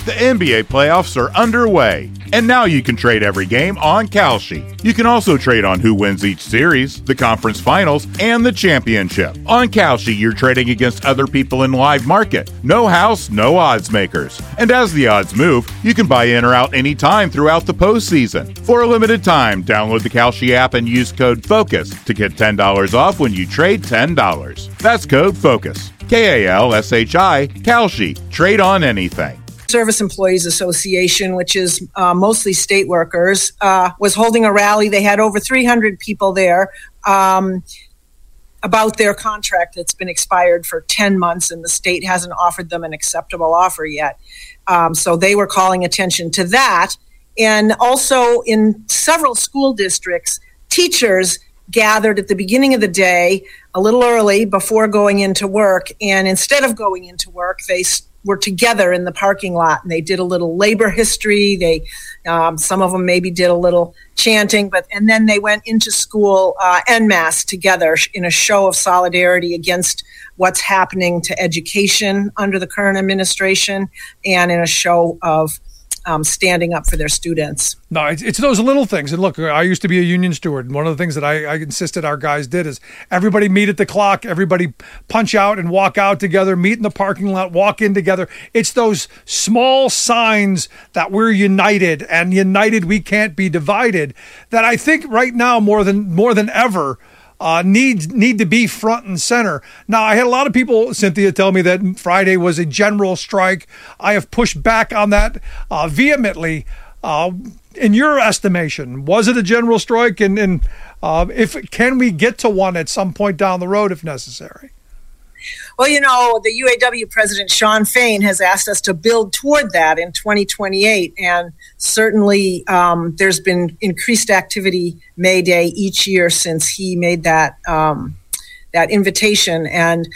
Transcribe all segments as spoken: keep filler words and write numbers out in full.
The N B A playoffs are underway, and now you can trade every game on Kalshi. You can also trade on who wins each series, the conference finals, and the championship. On Kalshi, you're trading against other people in live market. No house, no odds makers. And as the odds move, you can buy in or out anytime throughout the postseason. For a limited time, download the Kalshi app and use code FOCUS to get ten dollars off when you trade ten dollars. That's code FOCUS. K A L S H I, Kalshi. Trade on anything. Service Employees Association, which is uh, mostly state workers, uh, was holding a rally. They had over three hundred people there um, about their contract that's been expired for ten months, and the state hasn't offered them an acceptable offer yet. Um, so they were calling attention to that. And also in several school districts, teachers gathered at the beginning of the day a little early before going into work. And instead of going into work, they were together in the parking lot, and they did a little labor history. They, um, some of them maybe did a little chanting, but and then they went into school uh, en masse together in a show of solidarity against what's happening to education under the current administration, and in a show of Um, standing up for their students. No, it's, it's those little things. And look, I used to be a union steward, and one of the things that I, I insisted our guys did is everybody meet at the clock, everybody punch out and walk out together, meet in the parking lot, walk in together. It's those small signs that we're united, and united we can't be divided, that I think right now more than more than ever Uh, need need to be front and center. Now, I had a lot of people, Cynthia, tell me that Friday was a general strike. I have pushed back on that uh, vehemently. Uh, in your estimation, was it a general strike? And, and uh, if can we get to one at some point down the road if necessary? Well, you know, the U A W president, Shawn Fain, has asked us to build toward that in twenty twenty-eight. And certainly um, there's been increased activity May Day each year since he made that um, that invitation. And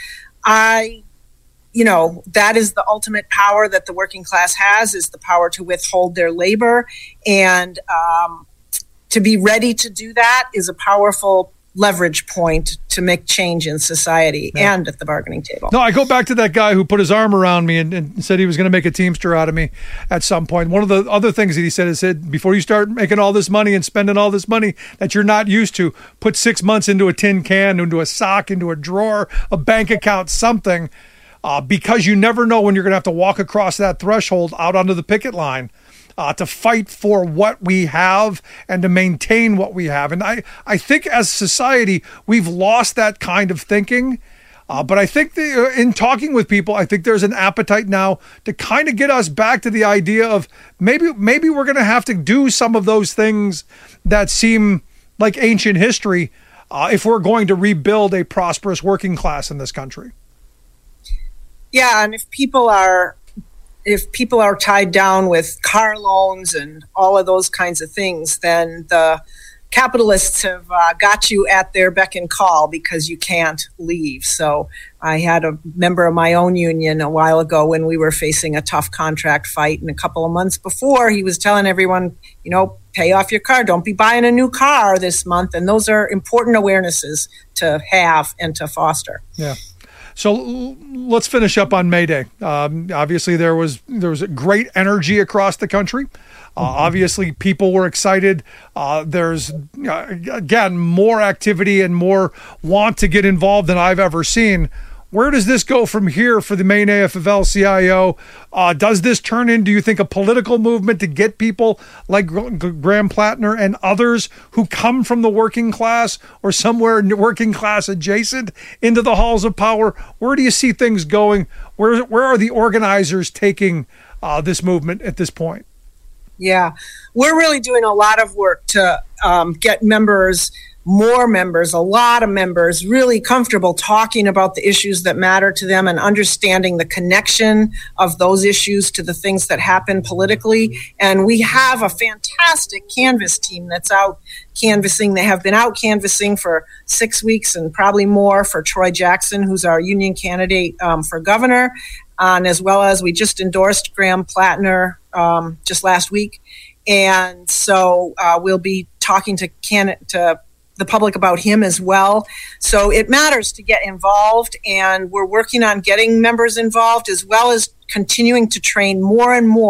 I, you know, that is the ultimate power that the working class has, is the power to withhold their labor. And um, to be ready to do that is a powerful leverage point to make change in society yeah. and at the bargaining table. No, I go back to that guy who put his arm around me and, and said he was going to make a Teamster out of me at some point. One of the other things that he said is said, before you start making all this money and spending all this money that you're not used to, put six months into a tin can, into a sock, into a drawer, a bank account, something, uh, because you never know when you're going to have to walk across that threshold out onto the picket line. Uh, to fight for what we have and to maintain what we have. And I, I think as society, we've lost that kind of thinking. Uh, but I think the, in talking with people, I think there's an appetite now to kind of get us back to the idea of maybe maybe we're going to have to do some of those things that seem like ancient history uh, if we're going to rebuild a prosperous working class in this country. Yeah, and if people are If people are tied down with car loans and all of those kinds of things, then the capitalists have uh, got you at their beck and call because you can't leave. So I had a member of my own union a while ago when we were facing a tough contract fight. And a couple of months before, he was telling everyone, you know, pay off your car. Don't be buying a new car this month. And those are important awarenesses to have and to foster. Yeah. So let's finish up on May Day. Um, obviously, there was there was a great energy across the country. Uh, mm-hmm. Obviously, people were excited. Uh, there's, uh, again, more activity and more want to get involved than I've ever seen. Where does this go from here for the Maine A F L C I O? Uh, does this turn into, do you think, a political movement to get people like Graham Plattner and others who come from the working class or somewhere working class adjacent into the halls of power? Where do you see things going? Where where are the organizers taking uh, this movement at this point? Yeah, we're really doing a lot of work to um, get members more members, a lot of members, really comfortable talking about the issues that matter to them and understanding the connection of those issues to the things that happen politically. And we have a fantastic canvas team that's out canvassing. They have been out canvassing for six weeks and probably more for Troy Jackson, who's our union candidate um, for governor. And as well as we just endorsed Graham Plattner um, just last week. And so uh, we'll be talking to can- to the public about him as well. So it matters to get involved, and we're working on getting members involved as well as continuing to train more and more